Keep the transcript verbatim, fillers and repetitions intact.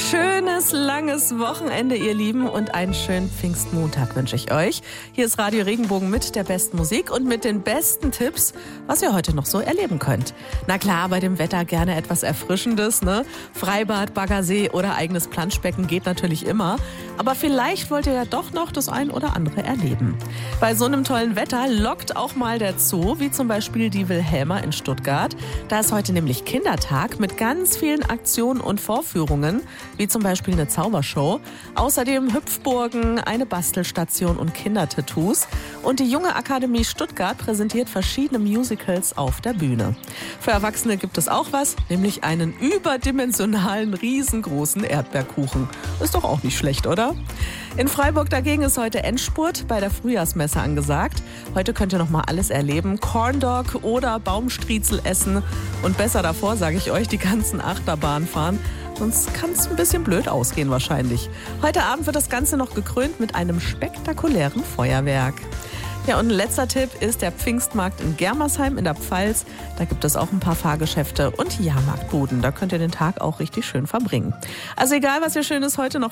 schönes, langes Wochenende, ihr Lieben, und einen schönen Pfingstmontag wünsche ich euch. Hier ist Radio Regenbogen mit der besten Musik und mit den besten Tipps, was ihr heute noch so erleben könnt. Na klar, bei dem Wetter gerne etwas Erfrischendes, ne? Freibad, Baggersee oder eigenes Planschbecken geht natürlich immer. Aber vielleicht wollt ihr ja doch noch das ein oder andere erleben. Bei so einem tollen Wetter lockt auch mal der Zoo, wie zum Beispiel die Wilhelma in Stuttgart. Da ist heute nämlich Kindertag mit ganz vielen Aktionen und Vorführungen, wie zum Beispiel eine Zaubershow. Außerdem Hüpfburgen, eine Bastelstation und Kindertattoos. Und die Junge Akademie Stuttgart präsentiert verschiedene Musicals auf der Bühne. Für Erwachsene gibt es auch was, nämlich einen überdimensionalen, riesengroßen Erdbeerkuchen. Ist doch auch nicht schlecht, oder? In Freiburg dagegen ist heute Endspurt bei der Frühjahrsmesse angesagt. Heute könnt ihr noch mal alles erleben. Corndog oder Baumstriezel essen. Und besser davor, sage ich euch, die ganzen Achterbahnen fahren. Sonst kann es ein bisschen blöd ausgehen wahrscheinlich. Heute Abend wird das Ganze noch gekrönt mit einem spektakulären Feuerwerk. Ja, und ein letzter Tipp ist der Pfingstmarkt in Germersheim in der Pfalz. Da gibt es auch ein paar Fahrgeschäfte und Jahrmarktbuden. Da könnt ihr den Tag auch richtig schön verbringen. Also egal, was ihr Schönes heute noch